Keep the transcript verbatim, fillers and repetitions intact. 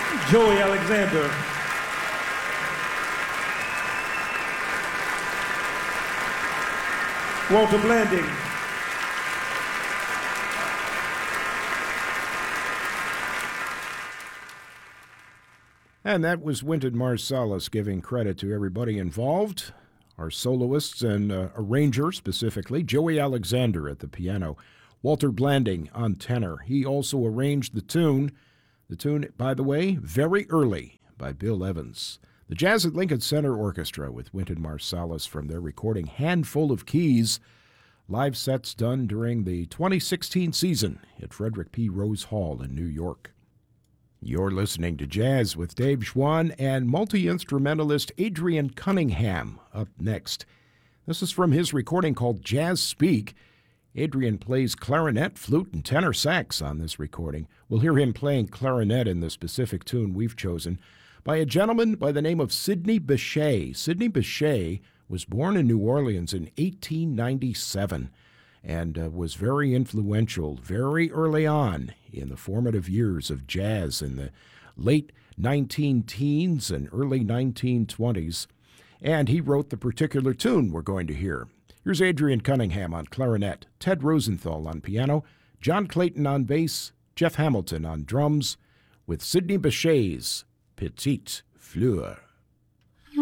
Joey Alexander. Walter Blanding. And that was Wynton Marsalis giving credit to everybody involved, our soloists and uh, arranger specifically, Joey Alexander at the piano, Walter Blanding on tenor. He also arranged the tune. The tune, by the way, Very Early by Bill Evans. The Jazz at Lincoln Center Orchestra with Wynton Marsalis from their recording Handful of Keys. Live sets done during the twenty sixteen season at Frederick P. Rose Hall in New York. You're listening to Jazz with Dave Schwann and multi-instrumentalist Adrian Cunningham up next. This is from his recording called Jazz Speak. Adrian plays clarinet, flute, and tenor sax on this recording. We'll hear him playing clarinet in the specific tune we've chosen by a gentleman by the name of Sidney Bechet. Sidney Bechet was born in New Orleans in eighteen ninety-seven. And uh, was very influential very early on in the formative years of jazz in the late nineteen teens and early nineteen twenties. And he wrote the particular tune we're going to hear. Here's Adrian Cunningham on clarinet, Ted Rosenthal on piano, John Clayton on bass, Jeff Hamilton on drums, with Sidney Bechet's Petite Fleur.